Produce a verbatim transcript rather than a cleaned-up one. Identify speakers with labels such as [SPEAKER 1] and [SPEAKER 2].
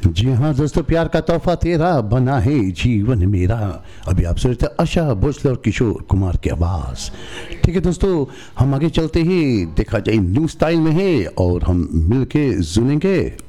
[SPEAKER 1] जी हाँ दोस्तों, प्यार का तोहफा तेरा बना है जीवन मेरा। अभी आप सुन रहे थे आशा भोसले और किशोर कुमार की आवाज़। ठीक है दोस्तों, हम आगे चलते ही देखा जाए न्यू स्टाइल में है और हम मिल के सुनेंगे।